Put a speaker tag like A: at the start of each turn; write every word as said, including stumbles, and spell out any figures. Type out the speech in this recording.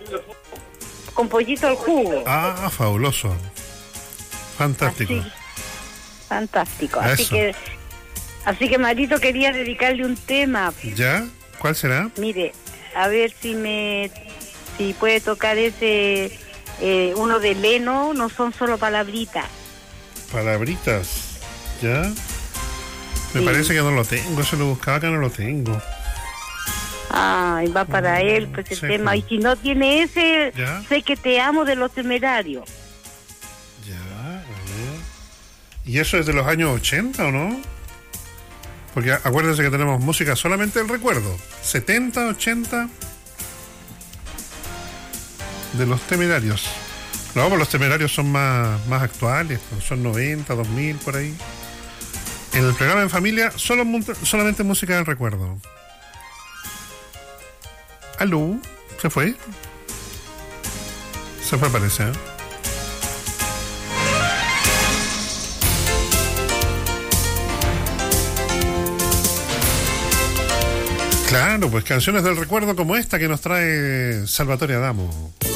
A: Con pollito al jugo.
B: Ah, fabuloso. Fantástico.
A: Así, fantástico. Así
B: Eso.
A: que, así que Marito quería dedicarle un tema.
B: ¿Ya? ¿Cuál será?
A: Mire, a ver si me, si puede tocar ese, eh, uno de Leno, no son solo palabritas.
B: Palabritas. ¿Ya? Me
A: Sí.
B: parece que no lo tengo, se lo buscaba que no lo tengo.
A: Ay, va para
B: Mm,
A: él, pues el
B: sí,
A: tema.
B: pues.
A: Y si no tiene ese,
B: ¿Ya?
A: Sé que te amo de Los Temerarios.
B: Ya, a ver. ¿Y eso es de los años ochenta o no? Porque acuérdense que tenemos música solamente del recuerdo. setenta, ochenta de los Temerarios. No, pues los Temerarios son más, más actuales, pues son noventa, dos mil, por ahí. En el programa En Familia, solo, solamente música del recuerdo. ¿Aló? ¿Se fue? Se fue, parece, ¿eh? Claro, pues canciones del recuerdo como esta que nos trae Salvatore Adamo.